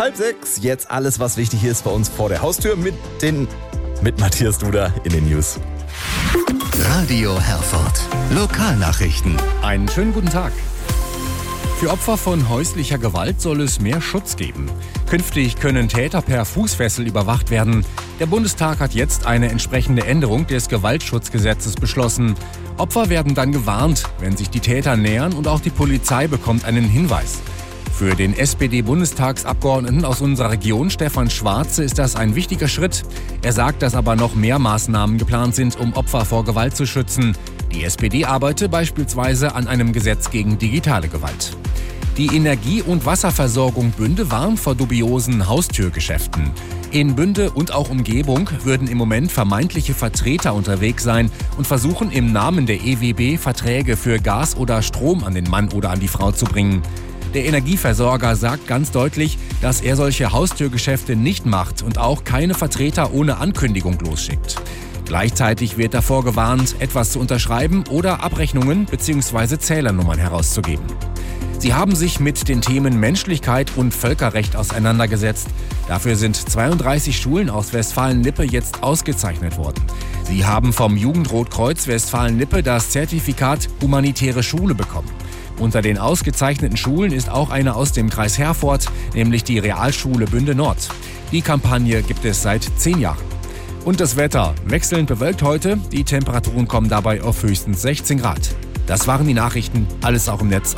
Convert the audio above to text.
5:30. Jetzt alles, was wichtig ist bei uns vor der Haustür mit Matthias Duda in den News. Radio Herford. Lokalnachrichten. Einen schönen guten Tag. Für Opfer von häuslicher Gewalt soll es mehr Schutz geben. Künftig können Täter per Fußfessel überwacht werden. Der Bundestag hat jetzt eine entsprechende Änderung des Gewaltschutzgesetzes beschlossen. Opfer werden dann gewarnt, wenn sich die Täter nähern, und auch die Polizei bekommt einen Hinweis. Für den SPD-Bundestagsabgeordneten aus unserer Region, Stefan Schwarze, ist das ein wichtiger Schritt. Er sagt, dass aber noch mehr Maßnahmen geplant sind, um Opfer vor Gewalt zu schützen. Die SPD arbeite beispielsweise an einem Gesetz gegen digitale Gewalt. Die Energie- und Wasserversorgung Bünde warnt vor dubiosen Haustürgeschäften. In Bünde und auch Umgebung würden im Moment vermeintliche Vertreter unterwegs sein und versuchen, im Namen der EWB Verträge für Gas oder Strom an den Mann oder an die Frau zu bringen. Der Energieversorger sagt ganz deutlich, dass er solche Haustürgeschäfte nicht macht und auch keine Vertreter ohne Ankündigung losschickt. Gleichzeitig wird davor gewarnt, etwas zu unterschreiben oder Abrechnungen bzw. Zählernummern herauszugeben. Sie haben sich mit den Themen Menschlichkeit und Völkerrecht auseinandergesetzt. Dafür sind 32 Schulen aus Westfalen-Lippe jetzt ausgezeichnet worden. Sie haben vom Jugendrotkreuz Westfalen-Lippe das Zertifikat Humanitäre Schule bekommen. Unter den ausgezeichneten Schulen ist auch eine aus dem Kreis Herford, nämlich die Realschule Bünde Nord. Die Kampagne gibt es seit 10 Jahren. Und das Wetter: wechselnd bewölkt heute. Die Temperaturen kommen dabei auf höchstens 16 Grad. Das waren die Nachrichten. Alles auch im Netz.